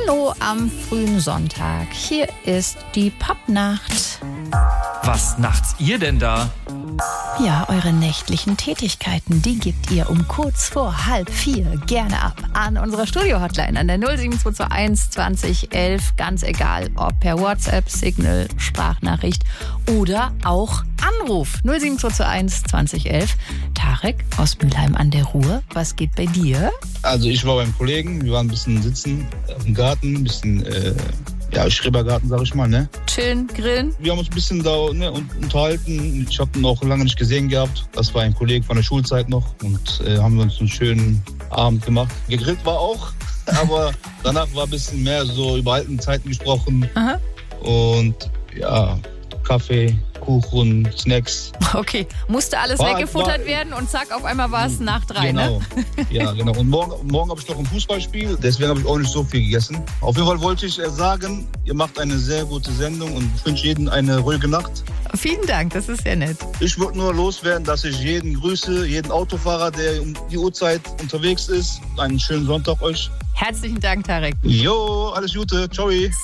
Hallo am frühen Sonntag. Hier ist die Pappnacht. Was nachts ihr denn da? Ja, eure nächtlichen Tätigkeiten, die gebt ihr um kurz vor 3:30 gerne ab an unserer Studio-Hotline an der 07221 20 11. Ganz egal, ob per WhatsApp, Signal, Sprachnachricht oder auch Anruf 07221 20 11. Tarek aus Mülheim an der Ruhr, was geht bei dir? Also ich war beim Kollegen, wir waren ein bisschen sitzen im Garten, ein bisschen Schrebergarten, sag ich mal, ne? Chillen, grillen? Wir haben uns ein bisschen da unterhalten. Ich habe ihn auch lange nicht gesehen gehabt. Das war ein Kollege von der Schulzeit noch und haben uns einen schönen Abend gemacht. Gegrillt war auch, aber danach war ein bisschen mehr so über alten Zeiten gesprochen. Aha. Und ja, Kaffee, Kuchen, Snacks. Okay, musste alles weggefuttert werden und zack, auf einmal war es nach 3, genau. ne? Ja, genau. Und morgen habe ich noch ein Fußballspiel, deswegen habe ich auch nicht so viel gegessen. Auf jeden Fall wollte ich sagen, ihr macht eine sehr gute Sendung und ich wünsche jedem eine ruhige Nacht. Vielen Dank, das ist sehr nett. Ich würde nur loswerden, dass ich jeden grüße, jeden Autofahrer, der um die Uhrzeit unterwegs ist. Einen schönen Sonntag euch. Herzlichen Dank, Tarek. Jo, alles Gute. Ciao.